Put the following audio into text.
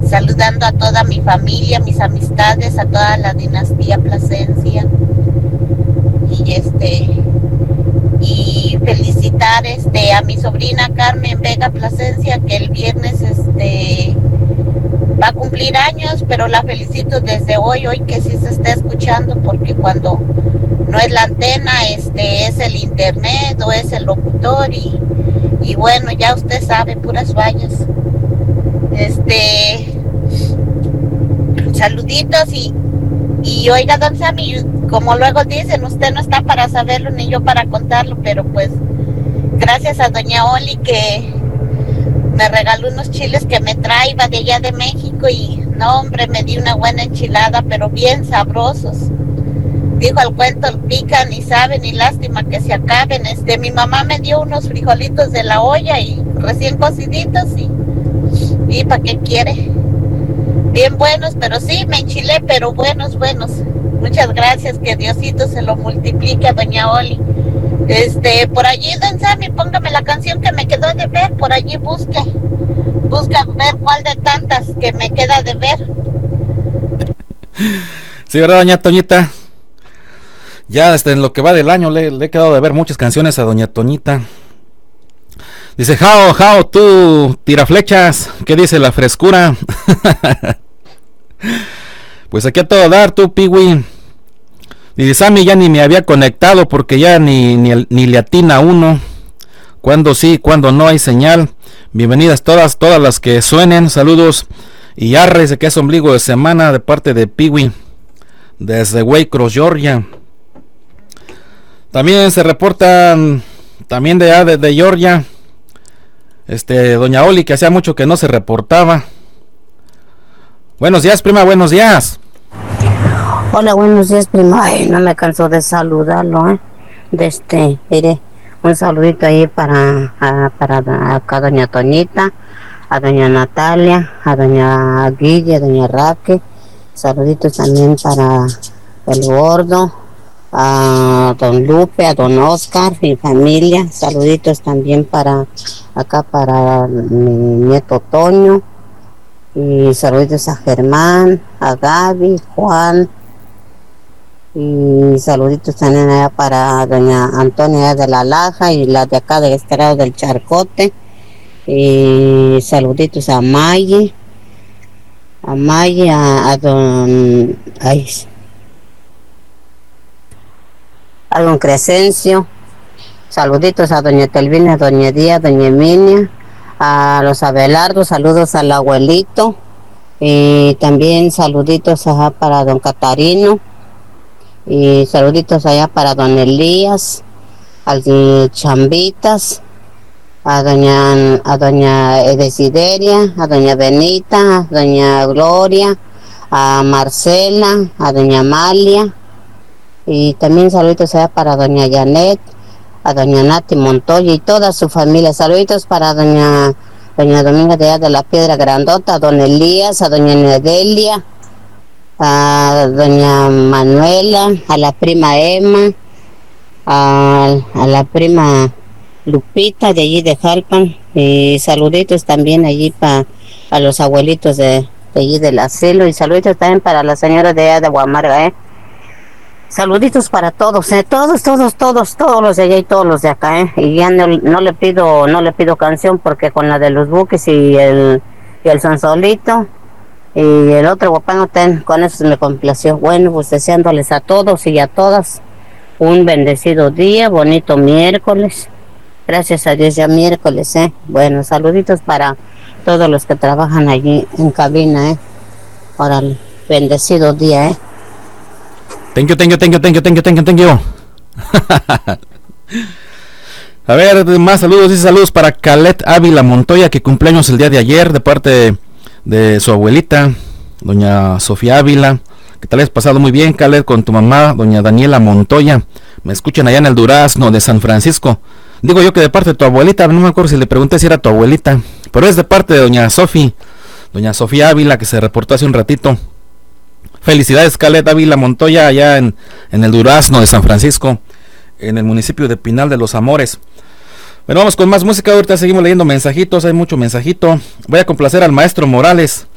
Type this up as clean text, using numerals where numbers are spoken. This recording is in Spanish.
saludando a toda mi familia, mis amistades, a toda la dinastía Plasencia. Y felicitar a mi sobrina Carmen Vega Plasencia, que el viernes va a cumplir años, pero la felicito desde hoy que sí se está escuchando, porque cuando no es la antena, es el internet o es el locutor y bueno, ya usted sabe, puras vallas. Saluditos y oiga, don Sammy, como luego dicen, usted no está para saberlo ni yo para contarlo, pero pues gracias a doña Oli que me regaló unos chiles que me trae, va de allá de México y no hombre, me di una buena enchilada, pero bien sabrosos. Dijo al cuento, pican y saben y lástima que se acaben. Mi mamá me dio unos frijolitos de la olla y recién cociditos y ¿para qué quiere? Bien buenos, pero sí, me enchilé, pero buenos. Muchas gracias, que Diosito se lo multiplique a doña Oli. Por allí, don Sammy, póngame la canción que me quedó de ver, por allí busca ver cuál de tantas que me queda de ver. Sí, ¿verdad, doña Toñita? Ya en lo que va del año le he quedado de ver muchas canciones a doña Toñita. Dice, Jao, tú tiraflechas, ¿qué dice la frescura? Pues aquí a todo dar, tú, Piwi. Dice, Sammy, ya ni me había conectado porque ya ni le atina uno. Cuando sí, cuando no hay señal. Bienvenidas todas las que suenen. Saludos y arres de que es ombligo de semana de parte de Piwi desde Waycross, Georgia. También se reportan también de Georgia. Doña Oli, que hacía mucho que no se reportaba. Buenos días, prima, buenos días. Hola, buenos días, prima. Ay, no me canso de saludarlo, Mire, un saludito ahí para acá doña Toñita, a doña Natalia, a doña Guille, a doña Raque. Saluditos también para el gordo, a don Lupe, a don Oscar, mi familia. Saluditos también para mi nieto Toño. Y saluditos a Germán, a Gaby, Juan. Y saluditos también allá para doña Antonia de la Laja y la de acá del Estrado del Charcote. Y saluditos a Maggie, a don Crescencio. Saluditos a doña Telvina, a doña Díaz, a doña Emilia, a los Abelardo, saludos al abuelito. Y también saluditos allá para don Catarino. Y saluditos allá para don Elías, al Chambitas, a doña Desideria, a doña Benita, a doña Gloria, a Marcela, a doña Amalia. Y también saluditos allá para doña Janet, a doña Nati Montoya y toda su familia. Saluditos para doña Dominga de allá de la Piedra Grandota, a don Elías, a doña Nedelia, a doña Manuela, a la prima Emma, a la prima Lupita de allí de Jalpan. Y saluditos también allí a los abuelitos de allí del asilo. Y saluditos también para la señora de allá de Huamarga, Saluditos para todos, todos los de allá y todos los de acá, Y ya no le pido canción porque con la de los buques y el Sonsolito y el otro guapango con eso me complació. Bueno, pues deseándoles a todos y a todas un bendecido día, bonito miércoles. Gracias a Dios ya miércoles, Bueno, saluditos para todos los que trabajan allí en cabina, Para el bendecido día, Thank you. A ver, más saludos. Dice saludos para Calet Ávila Montoya, que cumpleaños el día de ayer, de parte de su abuelita, doña Sofía Ávila. Que tal vez pasado muy bien, Calet, con tu mamá, doña Daniela Montoya. Me escuchan allá en el Durazno de San Francisco. Digo yo que de parte de tu abuelita, no me acuerdo si le pregunté si era tu abuelita, pero es de parte de doña Sofía Ávila, que se reportó hace un ratito. Felicidades, Calet Ávila Montoya, allá en el Durazno de San Francisco, en el municipio de Pinal de los Amores. Bueno, vamos con más música. Ahorita seguimos leyendo mensajitos, hay mucho mensajito. Voy a complacer al maestro Morales